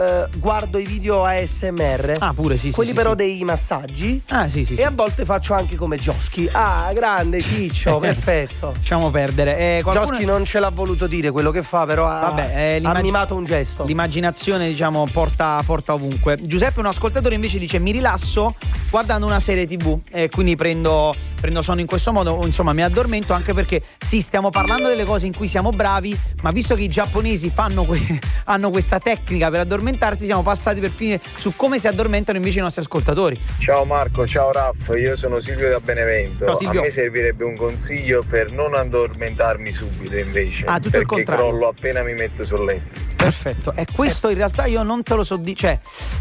guardo i video ASMR. Ah, pure sì. Quelli sì, però sì. dei massaggi. Ah, sì, sì. E a volte faccio anche come Joschi. Ah, grande Ciccio, perfetto. Lasciamo perdere. Joschi non ce l'ha voluto dire quello che fa, però ha mimato un gesto. L'immaginazione, diciamo, porta ovunque. Giuseppe, un ascoltatore, invece dice: mi rilasso guardando una serie TV e quindi prendo sonno in questo modo, insomma mi addormento, anche perché sì, stiamo parlando delle cose in cui siamo bravi, ma visto che i giapponesi hanno questa tecnica per addormentarsi, siamo passati per fine su come si addormentano invece i nostri ascoltatori. Ciao Marco, ciao Raff, io sono Silvio da Benevento. Ciao, Silvio. A me servirebbe un consiglio per non addormentarmi subito invece, tutto il perché contrario. crollo appena mi metto sul letto. Perfetto, e questo in realtà io non te lo so cioè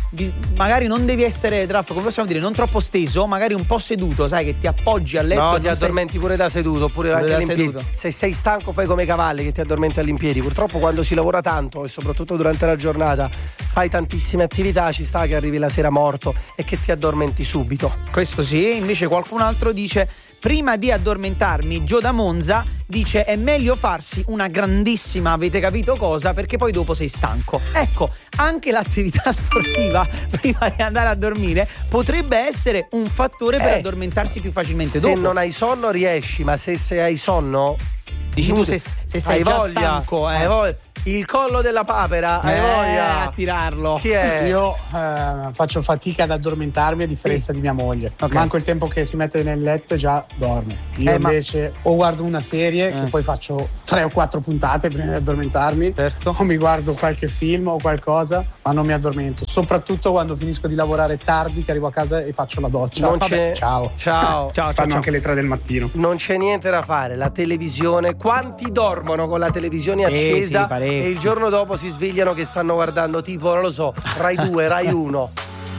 magari non devi essere, Raff, come possiamo dire, non troppo steso, magari un po' seduto, sai, che ti appoggi al letto. No, ti addormenti pure da seduto, oppure anche all'impiedi. Se sei stanco fai come i cavalli che ti addormenti all'impiedi. Purtroppo quando si lavora tanto e soprattutto durante la giornata fai tantissime attività, ci sta che arrivi la sera morto e che ti addormenti subito. Questo sì. Invece qualcun altro dice: prima di addormentarmi, Gio da Monza dice è meglio farsi una grandissima, avete capito cosa, perché poi dopo sei stanco. Ecco, anche l'attività sportiva prima di andare a dormire potrebbe essere un fattore per addormentarsi più facilmente dopo. Se non hai sonno riesci, ma se hai sonno, dici tu, se sei hai già voglia, stanco, hai voglia. Il collo della papera, hai voglia a tirarlo. Chi è? Io faccio fatica ad addormentarmi, a differenza di mia moglie. Manco il tempo che si mette nel letto e già dorme. Io invece o guardo una serie che poi faccio 3 o 4 puntate prima di addormentarmi, certo, o mi guardo qualche film o qualcosa, ma non mi addormento. Soprattutto quando finisco di lavorare tardi, che arrivo a casa e faccio la doccia. Ciao. Fanno anche le 3 del mattino. Non c'è niente da fare. La televisione, quanti dormono con la televisione accesa? Sì, e il giorno dopo si svegliano che stanno guardando tipo, non lo so, Rai 2, Rai 1.